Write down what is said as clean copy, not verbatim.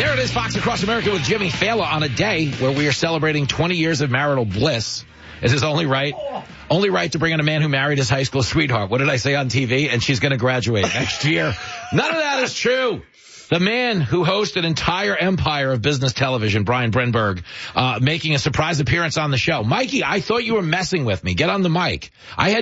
There it is, Fox Across America with Jimmy Fallon on a day where we are celebrating 20 years of marital bliss. Is this only right? Only right to bring in a man who married his high school sweetheart. What did I say on TV? And she's going to graduate next year. None of that is true. The man who hosts an entire empire of business television, Brian Brenberg, making a surprise appearance on the show. Mikey, I thought you were messing with me. Get on the mic. I had